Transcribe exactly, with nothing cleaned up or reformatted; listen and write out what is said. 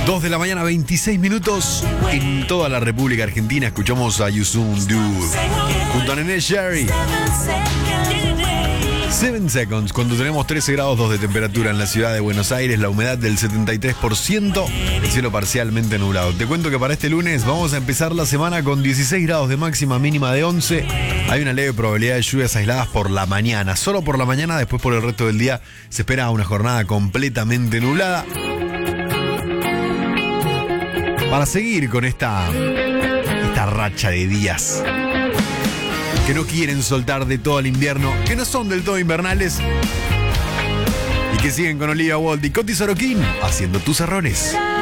dos de la mañana, veintiséis minutos. En toda la República Argentina escuchamos a Yusun Du junto a Nene Sherry. Seven Seconds, cuando tenemos trece grados dos de temperatura en la ciudad de Buenos Aires, la humedad del setenta y tres por ciento, el cielo parcialmente nublado. Te cuento que para este lunes vamos a empezar la semana con dieciséis grados de máxima, mínima de once. Hay una leve probabilidad de lluvias aisladas por la mañana, solo por la mañana, después por el resto del día se espera una jornada completamente nublada. Para seguir con esta, esta racha de días que no quieren soltar de todo el invierno, que no son del todo invernales y que siguen con Olivia Wilde y Coti Sorokin haciendo tus errores.